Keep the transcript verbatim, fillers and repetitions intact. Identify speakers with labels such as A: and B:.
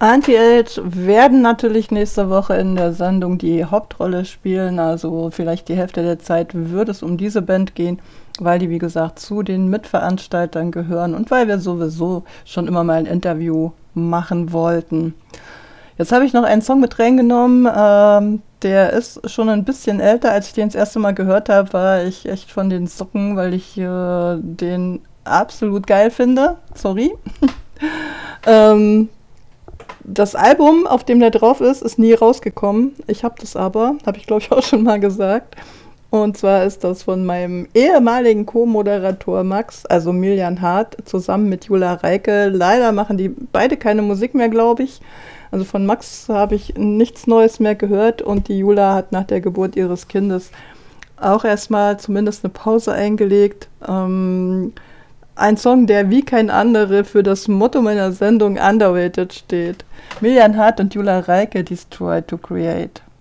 A: Anti-Age werden natürlich nächste Woche in der Sendung die Hauptrolle spielen, also vielleicht die Hälfte der Zeit wird es um diese Band gehen, weil die, wie gesagt, zu den Mitveranstaltern gehören und weil wir sowieso schon immer mal ein Interview machen wollten. Jetzt habe ich noch einen Song mit reingenommen, ähm, der ist schon ein bisschen älter. Als ich den das erste Mal gehört habe, war ich echt von den Socken, weil ich äh, den absolut geil finde. Sorry. ähm, Das Album, auf dem der drauf ist, ist nie rausgekommen. Ich habe das aber, habe ich glaube ich auch schon mal gesagt. Und zwar ist das von meinem ehemaligen Co-Moderator Max, also Miljan Hart, zusammen mit Jula Reike. Leider machen die beide keine Musik mehr, glaube ich. Also von Max habe ich nichts Neues mehr gehört und die Jula hat nach der Geburt ihres Kindes auch erstmal zumindest eine Pause eingelegt. Ähm, ein Song, der wie kein anderer für das Motto meiner Sendung Underrated steht. Miljan Hart und Jula Reike, Destroy to Create.